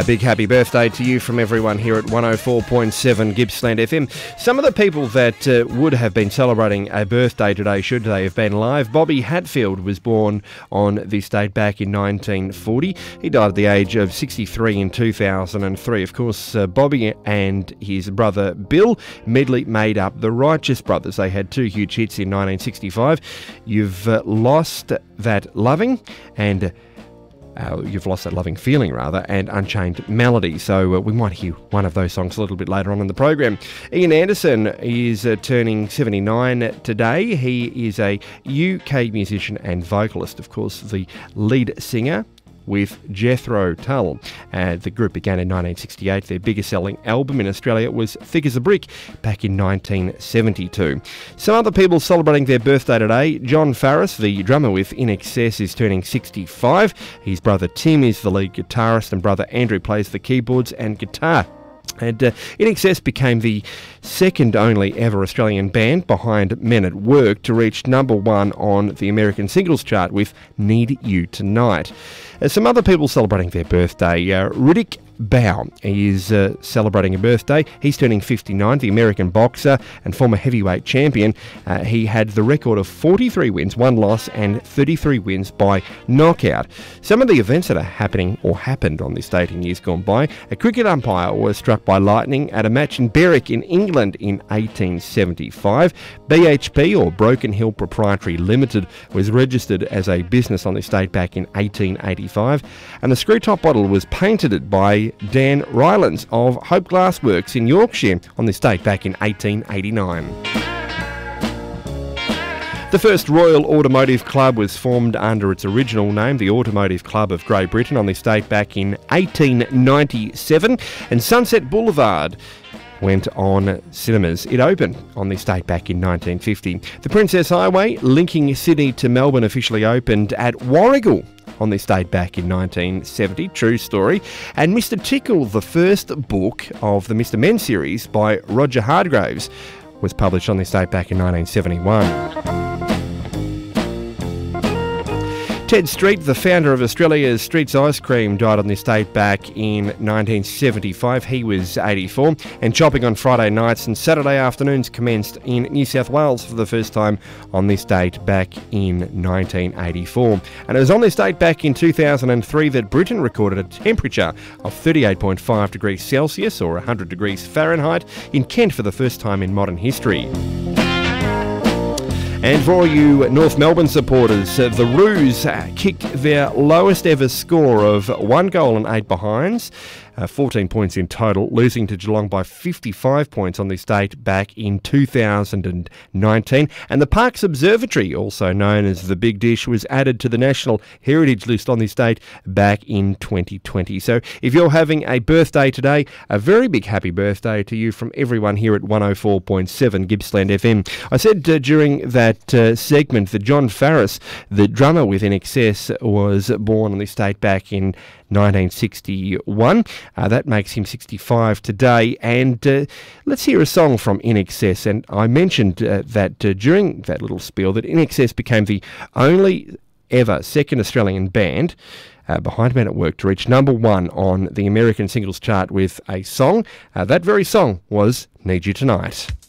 A big happy birthday to you from everyone here at 104.7 Gippsland FM. Some of the people that would have been celebrating a birthday today, should they have been alive. Bobby Hatfield was born on this date back in 1940. He died at the age of 63 in 2003. Of course, Bobby and his brother Bill Medley made up the Righteous Brothers. They had two huge hits in 1965. You've lost that loving and... You've Lost That Loving Feeling, rather, and Unchained Melody. So we might hear one of those songs a little bit later on in the program. Ian Anderson is turning 79 today. He is a UK musician and vocalist, of course, the lead singer with Jethro Tull. The group began in 1968. Their biggest selling album in Australia was Thick as a Brick back in 1972. Some other people celebrating their birthday today. Jon Farriss, the drummer with INXS, is turning 65. His brother Tim is the lead guitarist and brother Andrew plays the keyboards and guitar. And INXS became the second only ever Australian band behind Men at Work to reach number one on the American singles chart with Need You Tonight. Some other people celebrating their birthday. Riddick Bowe is celebrating a birthday. He's turning 59, the American boxer and former heavyweight champion. He had the record of 43 wins, 1 loss and 33 wins by knockout. Some of the events that are happening or happened on this date in years gone by. A cricket umpire was struck by lightning at a match in Berwick in England in 1875. BHP, or Broken Hill Proprietary Limited, was registered as a business on this date back in 1885. And the screw top bottle was painted by Dan Rylands of Hope Glass Works in Yorkshire on this date back in 1889. The first Royal Automotive Club was formed under its original name, the Automotive Club of Great Britain, on this date back in 1897, and Sunset Boulevard went on cinemas. It opened on this date back in 1950. The Princess Highway linking Sydney to Melbourne officially opened at Warragul on this date back in 1970, true story. And Mr. Tickle, the first book of the Mr. Men series by Roger Hargraves, was published on this date back in 1971. Ted Street, the founder of Australia's Streets Ice Cream, died on this date back in 1975. He was 84. And shopping on Friday nights and Saturday afternoons commenced in New South Wales for the first time on this date back in 1984. And it was on this date back in 2003 that Britain recorded a temperature of 38.5 degrees Celsius or 100 degrees Fahrenheit in Kent for the first time in modern history. And for all you North Melbourne supporters, the Roos kicked their lowest ever score of 1 goal and 8 behinds, 14 points in total, losing to Geelong by 55 points on this date back in 2019. And the Parkes Observatory, also known as the Big Dish, was added to the National Heritage List on this date back in 2020. So if you're having a birthday today, a very big happy birthday to you from everyone here at 104.7 Gippsland FM. I said during that segment that Jon Farriss, the drummer with INXS, was born on this date back in 1961. That makes him 65 today. And let's hear a song from INXS. And I mentioned that during that little spiel that INXS became the only ever second Australian band behind Men at Work to reach number one on the American singles chart with a song. That very song was Need You Tonight.